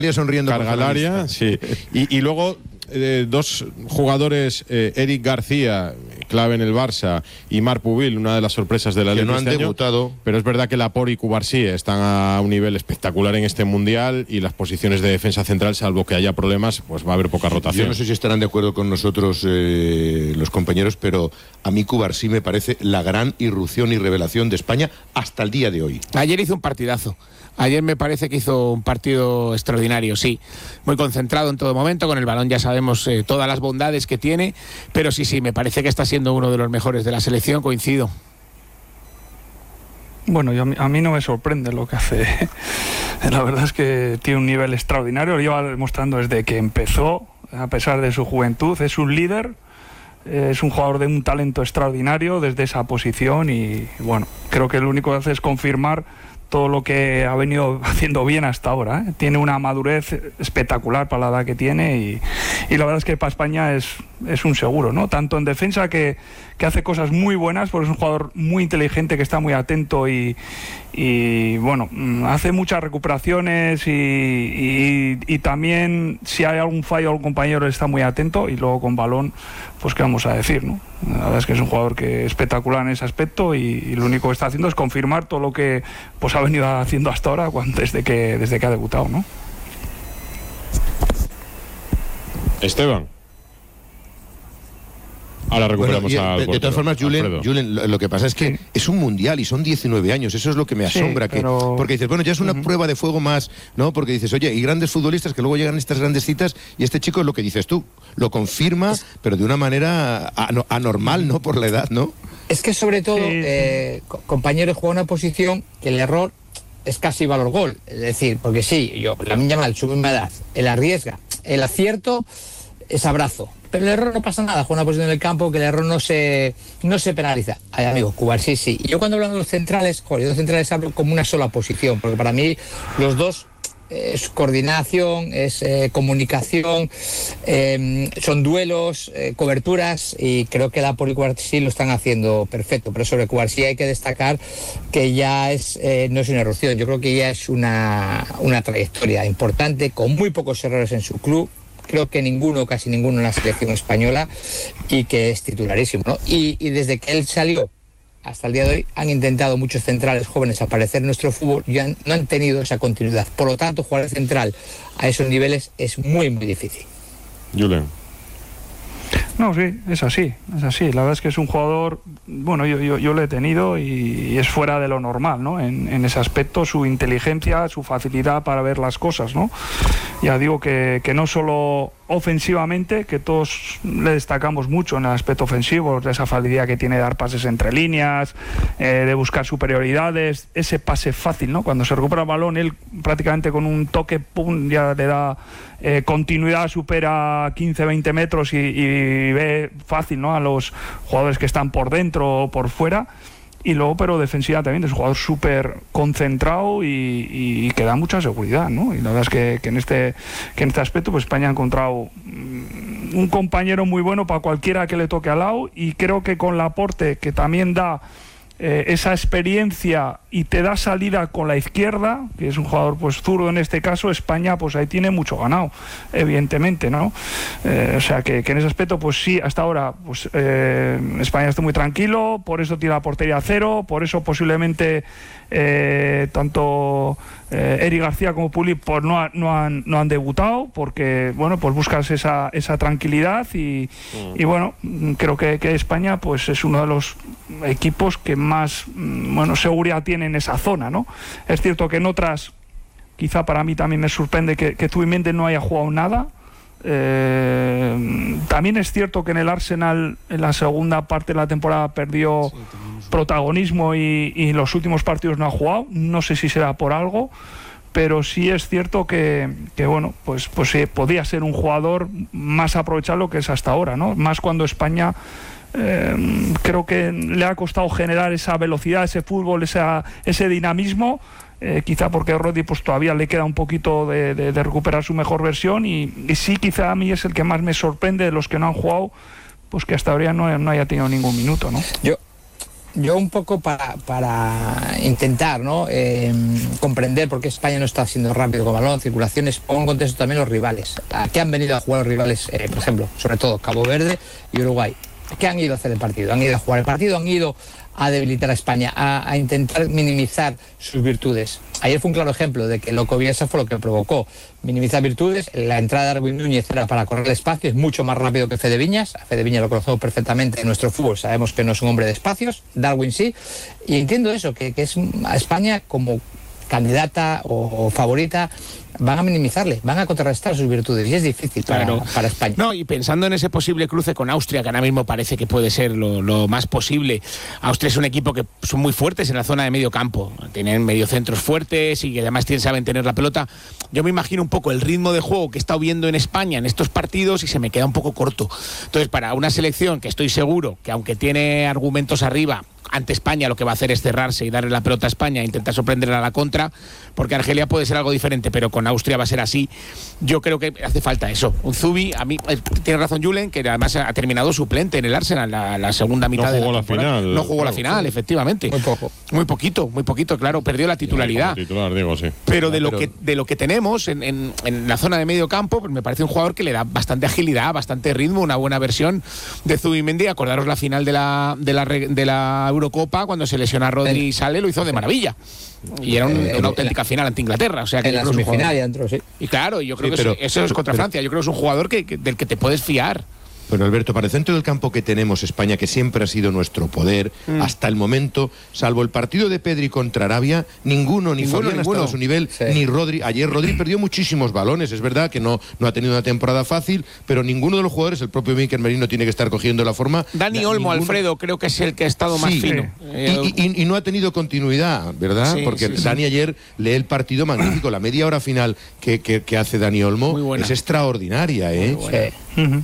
sonriendo. Carga al área, sí. Y luego dos jugadores, Eric García, clave en el Barça, y Marc Pubil, una de las sorpresas de la Liga. Que no han debutado. Pero es verdad que Laporte y Cubarsí están a un nivel espectacular en este Mundial, y las posiciones de defensa central, salvo que haya problemas, pues va a haber poca rotación. Yo no sé si estarán de acuerdo con nosotros los compañeros, pero a mí Cubarsí me parece la gran irrupción y revelación de España hasta el día de hoy. Ayer hizo un partidazo. Ayer me parece que hizo un partido extraordinario, sí. Muy concentrado en todo momento, con el balón ya sabemos todas las bondades que tiene, pero sí, me parece que está siendo uno de los mejores de la selección, coincido. Bueno, a mí no me sorprende lo que hace. La verdad es que tiene un nivel extraordinario, lo lleva demostrando desde que empezó, a pesar de su juventud, es un líder. Es un jugador de un talento extraordinario desde esa posición y bueno, creo que lo único que hace es confirmar todo lo que ha venido haciendo bien hasta ahora, ¿eh? Tiene una madurez espectacular para la edad que tiene y la verdad es que para España es un seguro, ¿no? Tanto en defensa que hace cosas muy buenas, porque es un jugador muy inteligente que está muy atento y bueno, hace muchas recuperaciones y también si hay algún fallo algún compañero está muy atento y luego con balón, pues qué vamos a decir, ¿no? La verdad es que es un jugador que es espectacular en ese aspecto y lo único que está haciendo es confirmar todo lo que pues ha venido haciendo hasta ahora desde que ha debutado, ¿no? Esteban. Ahora recuperamos de todas formas, Julen, lo que pasa es que es un mundial y son 19 años, eso es lo que me asombra, porque dices, bueno, ya es una prueba de fuego más, ¿no? Porque dices, oye, y grandes futbolistas que luego llegan a estas grandes citas y este chico es lo que dices tú, lo confirma, pero de una manera anormal, ¿no? Por la edad, ¿no? Es que sobre todo, compañeros juegan una posición que el error es casi valor gol, es decir, porque sí, la misma mal, su misma edad, él arriesga, el acierto es abrazo. Pero el error no pasa nada, juega una posición en el campo que el error no se penaliza. Ay, amigo, Cubarsí sí. Y yo cuando hablo de los centrales, hablo como una sola posición, porque para mí los dos es coordinación, es comunicación, son duelos, coberturas, y creo que Laporte y Cubarsí lo están haciendo perfecto. Pero sobre Cubarsí hay que destacar que ya no es una erupción, yo creo que ya es una trayectoria importante, con muy pocos errores en su club. Creo que casi ninguno en la selección española, y que es titularísimo, ¿no? Y desde que él salió hasta el día de hoy han intentado muchos centrales jóvenes aparecer en nuestro fútbol y no han tenido esa continuidad. Por lo tanto, jugar de central a esos niveles es muy, muy difícil. Julen. No, sí, es así. La verdad es que es un jugador, bueno, yo lo he tenido y es fuera de lo normal, ¿no? En ese aspecto, su inteligencia, su facilidad para ver las cosas, ¿no? Ya digo que no solo ofensivamente, que todos le destacamos mucho en el aspecto ofensivo, de esa facilidad que tiene de dar pases entre líneas, de buscar superioridades, ese pase fácil, ¿no? Cuando se recupera el balón, él prácticamente con un toque, pum, ya le da continuidad, supera 15-20 metros y ve fácil, ¿no? A los jugadores que están por dentro o por fuera. Y luego, pero defensiva también, es un jugador súper concentrado y que da mucha seguridad, ¿no? Y la verdad es que en este aspecto pues España ha encontrado un compañero muy bueno para cualquiera que le toque al lado, y creo que con Laporte, que también da esa experiencia y te da salida con la izquierda, que es un jugador pues zurdo en este caso, España pues ahí tiene mucho ganado, evidentemente, ¿no? O sea que en ese aspecto pues sí, hasta ahora pues España está muy tranquilo, por eso tiene la portería a cero, por eso posiblemente tanto Eric García como Pulip pues no han debutado, porque bueno, pues buscas esa tranquilidad y bueno, creo que España pues es uno de los equipos que más seguridad tiene en esa zona, ¿no? Es cierto que en otras, quizá para mí también me sorprende que Zubimendi no haya jugado nada. También es cierto que en el Arsenal en la segunda parte de la temporada perdió protagonismo y los últimos partidos no ha jugado, no sé si será por algo, pero sí es cierto que bueno, pues podía ser un jugador más aprovechado que es hasta ahora, ¿no? Más cuando España creo que le ha costado generar esa velocidad, ese fútbol, ese dinamismo, quizá porque a Rodri pues todavía le queda un poquito de recuperar su mejor versión y sí, quizá a mí es el que más me sorprende de los que no han jugado, pues que hasta ahora no haya tenido ningún minuto, ¿no? Yo un poco para intentar, ¿no? Comprender por qué España no está siendo rápido con balón, circulaciones, pongo en contexto también los rivales. ¿A qué han venido a jugar los rivales, por ejemplo, sobre todo Cabo Verde y Uruguay? ¿Qué han ido a hacer el partido? Han ido a jugar el partido, han ido a debilitar a España, a intentar minimizar sus virtudes. Ayer fue un claro ejemplo de que Loco Bielsa fue lo que provocó minimizar virtudes. La entrada de Darwin Núñez era para correr el espacio, es mucho más rápido que Fede Viñas. A Fede Viñas lo conocemos perfectamente en nuestro fútbol, sabemos que no es un hombre de espacios, Darwin sí, y entiendo eso, que es a España como candidata o favorita, van a minimizarle, van a contrarrestar sus virtudes y es difícil para España. No, y pensando en ese posible cruce con Austria, que ahora mismo parece que puede ser lo más posible. Austria es un equipo que son muy fuertes en la zona de medio campo, tienen mediocentros fuertes y que además saben tener la pelota. Yo me imagino un poco el ritmo de juego que he estado viendo en España en estos partidos y se me queda un poco corto. Entonces, para una selección que estoy seguro que aunque tiene argumentos arriba, ante España lo que va a hacer es cerrarse y darle la pelota a España e intentar sorprenderla a la contra, porque Argelia puede ser algo diferente, pero con Austria va a ser así. Yo creo que hace falta eso. Un Zubi, a mí tiene razón Julen, que además ha terminado suplente en el Arsenal la segunda mitad de la final. No jugó la final, efectivamente. Muy poco. Muy poquito, claro, perdió la titularidad. Titular, digo, sí. Pero de lo que tenemos en la zona de medio campo, pues me parece un jugador que le da bastante agilidad, bastante ritmo, una buena versión de Zubimendi. Acordaros la final de la Eurocopa, cuando se lesiona a Rodri y sale, lo hizo de maravilla. Y era una auténtica final ante Inglaterra. O sea, que en la semifinal ya entró, sí. Y claro, yo creo que eso es contra Francia. Yo creo que es un jugador del que te puedes fiar. Bueno, Alberto, para el centro del campo que tenemos España, que siempre ha sido nuestro poder, hasta el momento, salvo el partido de Pedri contra Arabia, ninguno ha estado a su nivel, ni Rodri. Ayer Rodri perdió muchísimos balones, es verdad que no ha tenido una temporada fácil, pero ninguno de los jugadores, el propio Mikel Merino tiene que estar cogiendo la forma. Dani Olmo, Alfredo, creo que es el que ha estado más fino. Y no ha tenido continuidad, ¿verdad? Porque Dani ayer lee el partido magnífico, la media hora final que hace Dani Olmo es extraordinaria, ¿eh?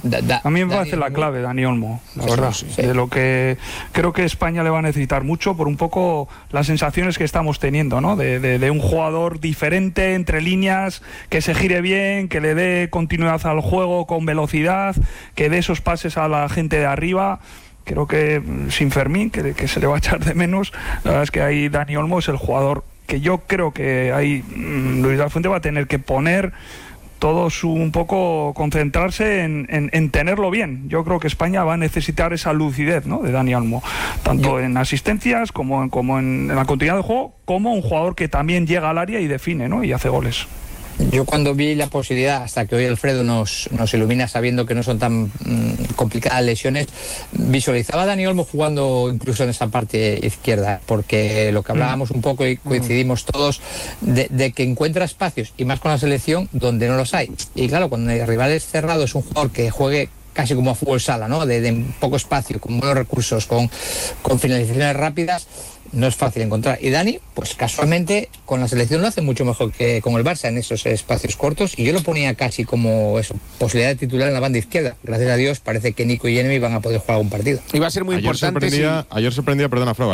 A mí me parece la clave Dani Olmo, la verdad, de lo que creo que España le va a necesitar mucho por un poco las sensaciones que estamos teniendo, ¿no? De un jugador diferente entre líneas, que se gire bien, que le dé continuidad al juego con velocidad, que dé esos pases a la gente de arriba. Creo que sin Fermín, que se le va a echar de menos, la verdad es que ahí Dani Olmo es el jugador que yo creo que ahí Luis de la Fuente va a tener que poner todos un poco concentrarse en tenerlo bien. Yo creo que España va a necesitar esa lucidez, ¿no?, de Dani Olmo, tanto en asistencias como en la continuidad de juego, como un jugador que también llega al área y define, ¿no?, y hace goles. Yo cuando vi la posibilidad, hasta que hoy Alfredo nos ilumina sabiendo que no son tan complicadas lesiones, visualizaba a Dani Olmo jugando incluso en esa parte izquierda, porque lo que hablábamos un poco y coincidimos todos, de que encuentra espacios, y más con la selección, donde no los hay. Y claro, cuando el rival es cerrado, es un jugador que juegue casi como a fútbol sala, ¿no?, de poco espacio, con buenos recursos, con finalizaciones rápidas, no es fácil encontrar. Y Dani, pues casualmente con la selección lo hace mucho mejor que con el Barça en esos espacios cortos, y yo lo ponía casi como eso, posibilidad de titular en la banda izquierda. Gracias a Dios parece que Nico y Jeremy van a poder jugar algún partido. Y va a ser muy importante. Ayer sorprendía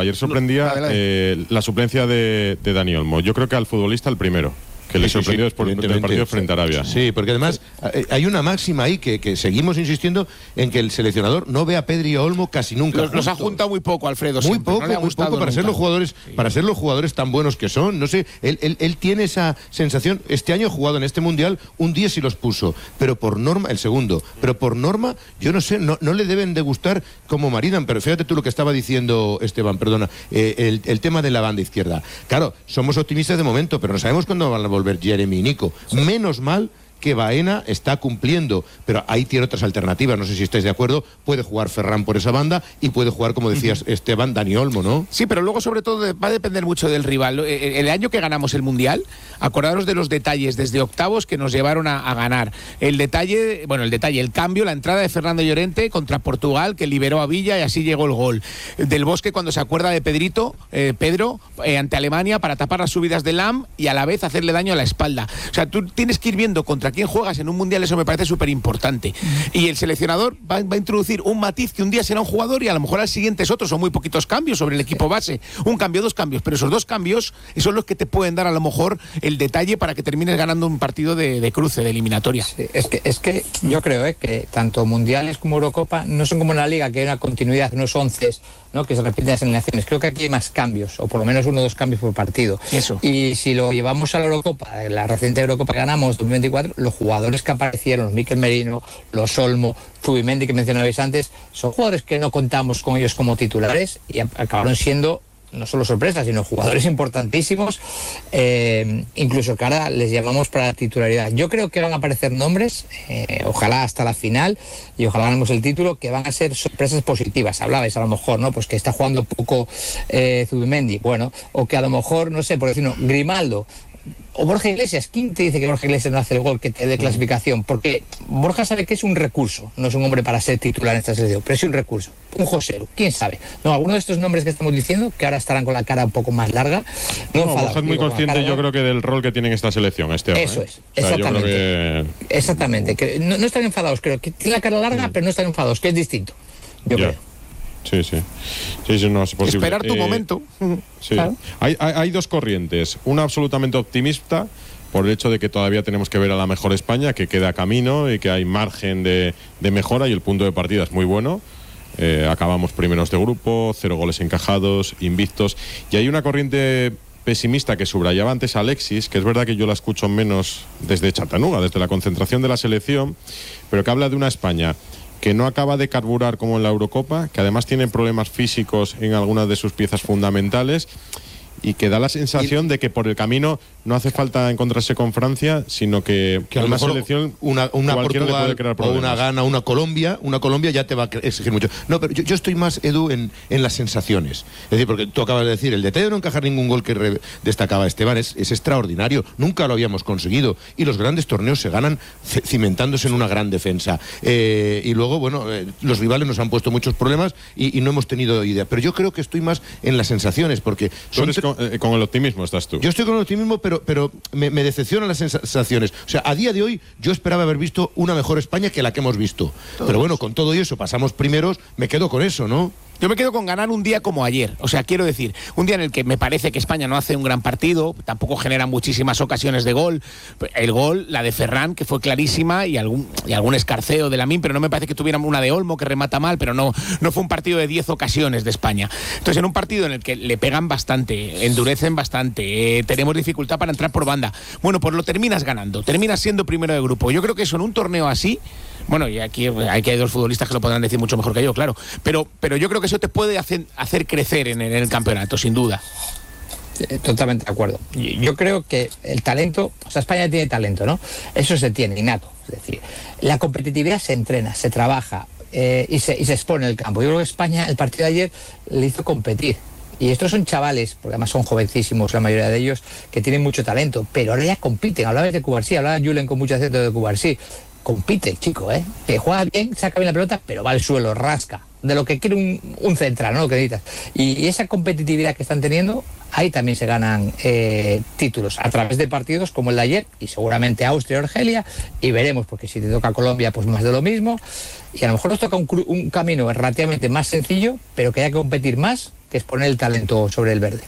la suplencia de Dani Olmo. Yo creo que al futbolista el primero que le sorprendió después del partido frente a Arabia. Sí, porque además hay una máxima ahí que seguimos insistiendo en que el seleccionador no ve a Pedri y a Olmo casi nunca. Los ha juntado muy poco, Alfredo. Muy poco para ser los jugadores tan buenos que son. No sé, él tiene esa sensación. Este año ha jugado en este mundial, un día sí los puso, pero por norma, el segundo, pero por norma, yo no sé, no le deben de gustar como maridan. Pero fíjate tú lo que estaba diciendo Esteban, perdona, el tema de la banda izquierda. Claro, somos optimistas de momento, pero no sabemos cuándo van a volver Jeremy y Nico. Menos mal que Baena está cumpliendo, pero ahí tiene otras alternativas, no sé si estáis de acuerdo. Puede jugar Ferran por esa banda y puede jugar, como decías, Esteban, Dani Olmo, ¿no? Sí, pero luego sobre todo va a depender mucho del rival. El año que ganamos el Mundial, acordaros de los detalles desde octavos que nos llevaron a ganar. El cambio, la entrada de Fernando Llorente contra Portugal, que liberó a Villa y así llegó el gol. Del Bosque, cuando se acuerda de Pedro, ante Alemania para tapar las subidas de Lam y a la vez hacerle daño a la espalda. O sea, tú tienes que ir viendo contra quién juegas en un mundial, eso me parece súper importante. Y el seleccionador va a introducir un matiz, que un día será un jugador y a lo mejor al siguiente es otro. Son muy poquitos cambios sobre el equipo base. Un cambio, dos cambios, pero esos dos cambios son los que te pueden dar a lo mejor el detalle para que termines ganando un partido de cruce, de eliminatoria. Sí, es que yo creo que tanto mundiales como Eurocopa no son como en la Liga, que hay una continuidad, unos 11 ¿no? Que se repiten las eliminaciones. Creo que aquí hay más cambios, o por lo menos 1 o 2 cambios por partido. Eso. Y si lo llevamos a la Eurocopa, la reciente Eurocopa que ganamos 2024, los jugadores que aparecieron, Mikel Merino, Los Olmo, Zubimendi, que mencionabais antes, son jugadores que no contamos con ellos como titulares y acabaron siendo no solo sorpresas, sino jugadores importantísimos, incluso que ahora les llamamos para la titularidad. Yo creo que van a aparecer nombres, ojalá hasta la final, y ojalá ganemos el título, que van a ser sorpresas positivas. Hablabais a lo mejor, ¿no? Pues que está jugando poco Zubimendi, bueno, o que a lo mejor, no sé, por decirlo, Grimaldo o Borja Iglesias. ¿Quién te dice que Borja Iglesias no hace el gol que te dé clasificación? Porque Borja sabe que es un recurso, no es un hombre para ser titular en esta selección, pero es un recurso. Un Joselu, quién sabe. No, alguno de estos nombres que estamos diciendo, que ahora estarán con la cara un poco más larga. Borja es muy consciente, yo creo que del rol que tiene en esta selección este hombre. Eso es, exactamente. Exactamente. Que no están enfadados, creo que tiene la cara larga, pero no están enfadados, que es distinto. Yo creo. Sí, no es posible. Esperar tu momento. Sí. Claro. Hay 2 corrientes. Una absolutamente optimista, por el hecho de que todavía tenemos que ver a la mejor España, que queda camino y que hay margen de mejora, y el punto de partida es muy bueno. Acabamos primeros de grupo, 0 goles encajados, invictos. Y hay una corriente pesimista que subrayaba antes Alexis, que es verdad que yo la escucho menos desde Chattanooga, desde la concentración de la selección, pero que habla de una España que no acaba de carburar como en la Eurocopa, que además tiene problemas físicos en algunas de sus piezas fundamentales, y que da la sensación de que por el camino no hace falta encontrarse con Francia, sino que a lo una mejor selección una Portugal o una Ghana, una Colombia ya te va a exigir mucho. No, pero yo estoy más, Edu, en las sensaciones. Es decir, porque tú acabas de decir, el detalle de no encajar ningún gol que destacaba Esteban es extraordinario. Nunca lo habíamos conseguido. Y los grandes torneos se ganan cimentándose en una gran defensa. Y luego, bueno, los rivales nos han puesto muchos problemas y no hemos tenido idea. Pero yo creo que estoy más en las sensaciones, porque con el optimismo estás tú. Yo estoy con el optimismo, pero me decepcionan las sensaciones. O sea, a día de hoy yo esperaba haber visto una mejor España que la que hemos visto. Pero bueno, con todo eso pasamos primeros, me quedo con eso, ¿no? Yo me quedo con ganar un día como ayer. O sea, quiero decir, un día en el que me parece que España no hace un gran partido, tampoco genera muchísimas ocasiones de gol. El gol, la de Ferran, que fue clarísima, y algún escarceo de Lamine, pero no me parece que tuviera una de Olmo, que remata mal, pero no fue un partido de 10 ocasiones de España. Entonces, en un partido en el que le pegan bastante, endurecen bastante, tenemos dificultad para entrar por banda, bueno, pues lo terminas ganando, terminas siendo primero de grupo. Yo creo que eso en un torneo así, bueno, y aquí hay 2 futbolistas que lo podrán decir mucho mejor que yo, claro, pero yo creo que eso te puede hacer crecer en el campeonato, sin duda. Totalmente de acuerdo. Yo creo que el talento, o sea, España tiene talento, ¿no? Eso se tiene, innato. Es decir, la competitividad se entrena, se trabaja y se expone en el campo. Yo creo que España, el partido de ayer, le hizo competir. Y estos son chavales, porque además son jovencísimos la mayoría de ellos, que tienen mucho talento, pero ahora ya compiten. Hablabas de Cubarsí, hablaba Julen con mucho acento de Cubarsí. Compite el chico, que juega bien, saca bien la pelota, pero va al suelo, rasca, de lo que quiere un central, ¿no? Lo que necesitas. Y esa competitividad que están teniendo, ahí también se ganan títulos, a través de partidos como el de ayer, y seguramente Austria o Argelia, y veremos, porque si te toca Colombia, pues más de lo mismo, y a lo mejor nos toca un camino relativamente más sencillo, pero que haya que competir más, que es poner el talento sobre el verde.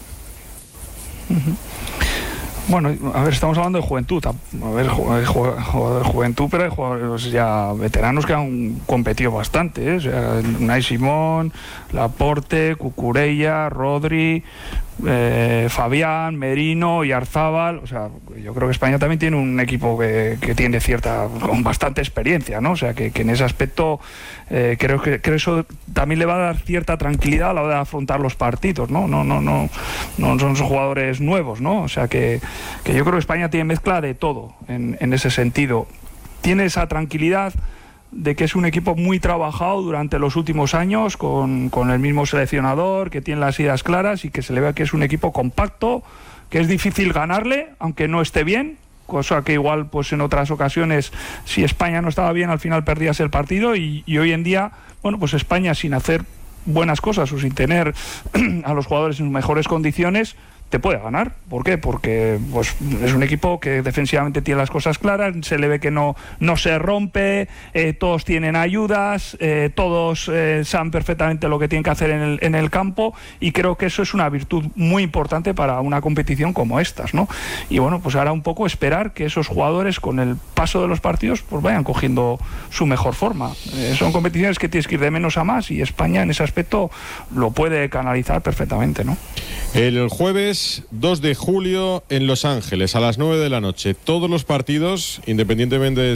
Bueno, a ver, estamos hablando de juventud. A ver, jugador de juventud, pero hay jugadores ya veteranos que han competido bastante, ¿eh? O sea, Unai Simón, Laporte, Cucurella, Rodri, Fabián, Merino y Arzábal. O sea, yo creo que España también tiene un equipo que tiene con bastante experiencia, ¿no? O sea, que en ese aspecto creo que eso también le va a dar cierta tranquilidad a la hora de afrontar los partidos, ¿no? No son jugadores nuevos, ¿no? O sea, que yo creo que España tiene mezcla de todo en ese sentido. Tiene esa tranquilidad de que es un equipo muy trabajado durante los últimos años con el mismo seleccionador, que tiene las ideas claras y que se le ve que es un equipo compacto, que es difícil ganarle, aunque no esté bien, cosa que igual pues en otras ocasiones, si España no estaba bien, al final perdías el partido, y hoy en día, bueno, pues España, sin hacer buenas cosas o sin tener a los jugadores en mejores condiciones, te puede ganar. ¿Por qué? Porque pues, es un equipo que defensivamente tiene las cosas claras, se le ve que no se rompe, todos tienen ayudas, todos saben perfectamente lo que tienen que hacer en el campo, y creo que eso es una virtud muy importante para una competición como estas, ¿no? Y bueno, pues ahora un poco esperar que esos jugadores con el paso de los partidos pues vayan cogiendo su mejor forma. Son competiciones que tienes que ir de menos a más, y España en ese aspecto lo puede canalizar perfectamente, ¿no? El jueves 2 de julio en Los Ángeles a las 9 de la noche. Todos los partidos, independientemente